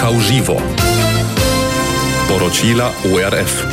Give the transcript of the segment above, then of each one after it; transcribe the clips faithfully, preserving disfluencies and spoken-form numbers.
Słuchał żywo. Porocila O R F.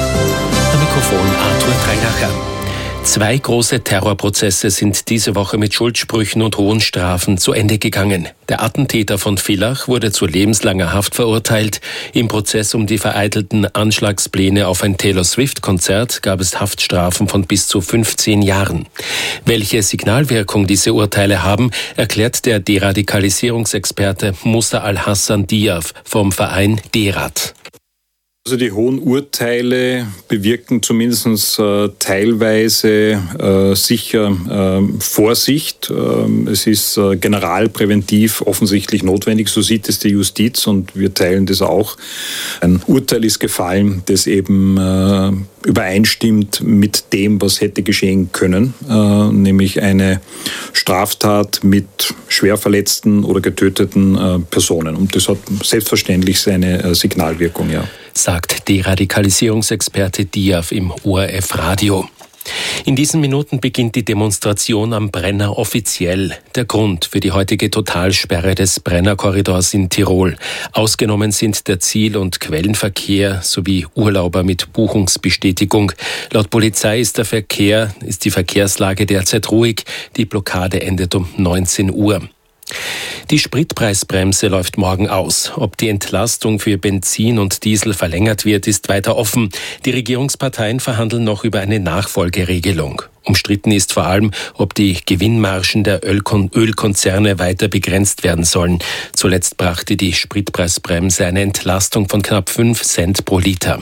Am Mikrofon Arthur Dreinacher. Zwei große Terrorprozesse sind diese Woche mit Schuldsprüchen und hohen Strafen zu Ende gegangen. Der Attentäter von Villach wurde zu lebenslanger Haft verurteilt. Im Prozess um die vereitelten Anschlagspläne auf ein Taylor Swift-Konzert gab es Haftstrafen von bis zu fünfzehn Jahren. Welche Signalwirkung diese Urteile haben, erklärt der Deradikalisierungsexperte Musa Al-Hassan Diaf vom Verein DERAD. Also die hohen Urteile bewirken zumindest äh, teilweise äh, sicher äh, Vorsicht. Äh, es ist äh, generalpräventiv offensichtlich notwendig, so sieht es die Justiz und wir teilen das auch. Ein Urteil ist gefallen, das eben äh, übereinstimmt mit dem, was hätte geschehen können, äh, nämlich eine Straftat mit schwer verletzten oder getöteten äh, Personen. Und das hat selbstverständlich seine äh, Signalwirkung, ja. Sagt Deradikalisierungsexperte Diaf im O R F-Radio. In diesen Minuten beginnt die Demonstration am Brenner offiziell. Der Grund für die heutige Totalsperre des Brenner-Korridors in Tirol. Ausgenommen sind der Ziel- und Quellenverkehr sowie Urlauber mit Buchungsbestätigung. Laut Polizei ist der Verkehr, ist die Verkehrslage derzeit ruhig. Die Blockade endet um neunzehn Uhr. Die Spritpreisbremse läuft morgen aus. Ob die Entlastung für Benzin und Diesel verlängert wird, ist weiter offen. Die Regierungsparteien verhandeln noch über eine Nachfolgeregelung. Umstritten ist vor allem, ob die Gewinnmargen der Ölkon- Ölkonzerne weiter begrenzt werden sollen. Zuletzt brachte die Spritpreisbremse eine Entlastung von knapp fünf Cent pro Liter.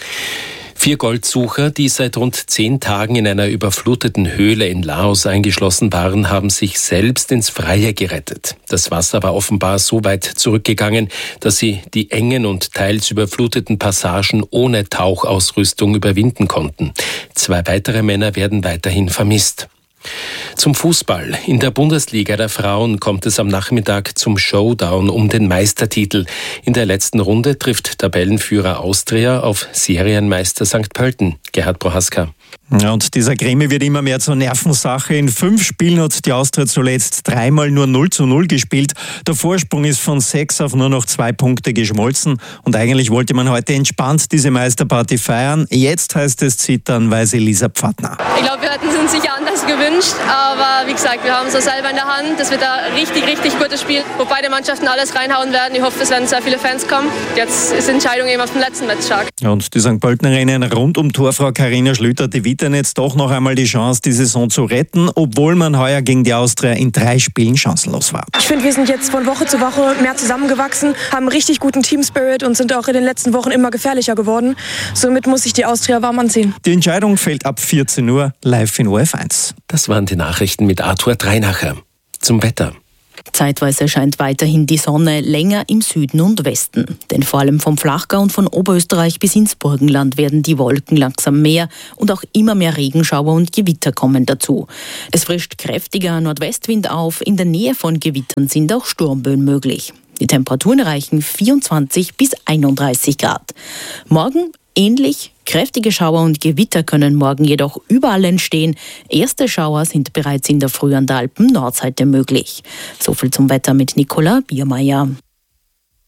Vier Goldsucher, die seit rund zehn Tagen in einer überfluteten Höhle in Laos eingeschlossen waren, haben sich selbst ins Freie gerettet. Das Wasser war offenbar so weit zurückgegangen, dass sie die engen und teils überfluteten Passagen ohne Tauchausrüstung überwinden konnten. Zwei weitere Männer werden weiterhin vermisst. Zum Fußball. In der Bundesliga der Frauen kommt es am Nachmittag zum Showdown um den Meistertitel. In der letzten Runde trifft Tabellenführer Austria auf Serienmeister Sankt Pölten. Gerhard Prohaska. Ja, und dieser Krimi wird immer mehr zur Nervensache. In fünf Spielen hat die Austria zuletzt dreimal nur null zu null gespielt. Der Vorsprung ist von sechs auf nur noch zwei Punkte geschmolzen. Und eigentlich wollte man heute entspannt diese Meisterparty feiern. Jetzt heißt es zittern, weiß Elisa Pfadner. Ich glaube, wir hätten es uns sicher anders gewünscht. Aber wie gesagt, wir haben es selber in der Hand. Das wird ein richtig, richtig gutes Spiel, wo beide Mannschaften alles reinhauen werden. Ich hoffe, es werden sehr viele Fans kommen. Jetzt ist die Entscheidung eben auf dem letzten Match stark. Ja, und die Sankt Pöltenerinnen rund um Torfrau Carina Schlüter, die wittern jetzt doch noch einmal die Chance, die Saison zu retten, obwohl man heuer gegen die Austria in drei Spielen chancenlos war. Ich finde, wir sind jetzt von Woche zu Woche mehr zusammengewachsen, haben richtig guten Team-Spirit und sind auch in den letzten Wochen immer gefährlicher geworden. Somit muss sich die Austria warm anziehen. Die Entscheidung fällt ab vierzehn Uhr live in O R F eins. Das waren die Nachrichten mit Arthur Dreinacher. Zum Wetter. Zeitweise scheint weiterhin die Sonne, länger im Süden und Westen. Denn vor allem vom Flachgau und von Oberösterreich bis ins Burgenland werden die Wolken langsam mehr und auch immer mehr Regenschauer und Gewitter kommen dazu. Es frischt kräftiger Nordwestwind auf, in der Nähe von Gewittern sind auch Sturmböen möglich. Die Temperaturen erreichen vierundzwanzig bis einunddreißig Grad. Morgen ähnlich. Kräftige Schauer und Gewitter können morgen jedoch überall entstehen. Erste Schauer sind bereits in der Früh an der Alpen-Nordseite möglich. So viel zum Wetter mit Nicola Biermeier.